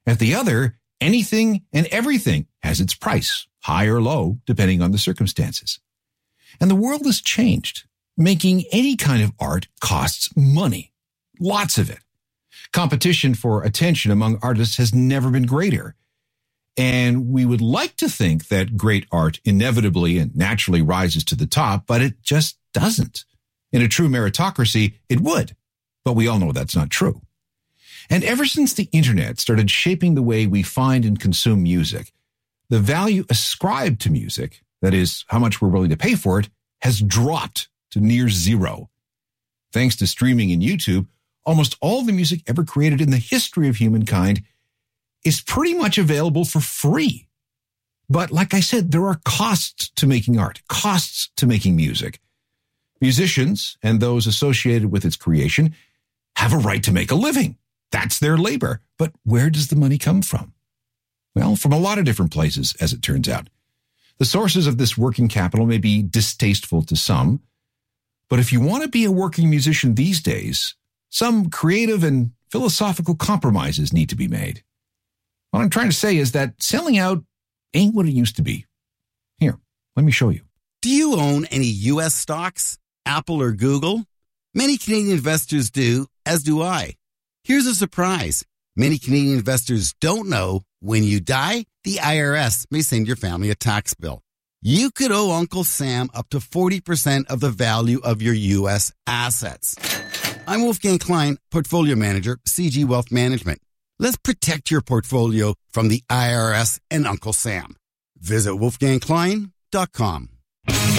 At the other, anything and everything has its price, high or low, depending on the circumstances. And the world has changed. Making any kind of art costs money. Lots of it. Competition for attention among artists has never been greater. And we would like to think that great art inevitably and naturally rises to the top, but it just doesn't. In a true meritocracy, it would. But we all know that's not true. And ever since the internet started shaping the way we find and consume music, the value ascribed to music, that is, how much we're willing to pay for it, has dropped to near zero. Thanks to streaming and YouTube, almost all the music ever created in the history of humankind is pretty much available for free. But like I said, there are costs to making art, costs to making music. Musicians and those associated with its creation have a right to make a living. That's their labor. But where does the money come from? Well, from a lot of different places, as it turns out. The sources of this working capital may be distasteful to some, but if you want to be a working musician these days, some creative and philosophical compromises need to be made. What I'm trying to say is that selling out ain't what it used to be. Here, let me show you. Do you own any U.S. stocks, Apple or Google? Many Canadian investors do, as do I. Here's a surprise. Many Canadian investors don't know when you die, the IRS may send your family a tax bill. You could owe Uncle Sam up to 40% of the value of your U.S. assets. I'm Wolfgang Klein, Portfolio Manager, CG Wealth Management. Let's protect your portfolio from the IRS and Uncle Sam. Visit wolfgangklein.com.